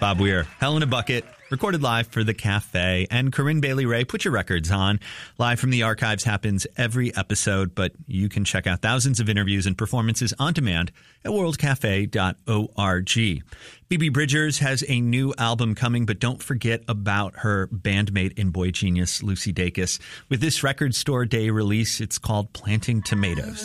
Bob Weir, Hell in a Bucket, recorded live for The Cafe. And Corinne Bailey Ray, Put Your Records On. Live from the archives happens every episode, but you can check out thousands of interviews and performances on demand at worldcafe.org. Phoebe Bridgers has a new album coming, but don't forget about her bandmate in Boy Genius, Lucy Dacus. With this Record Store Day release, it's called Planting Tomatoes.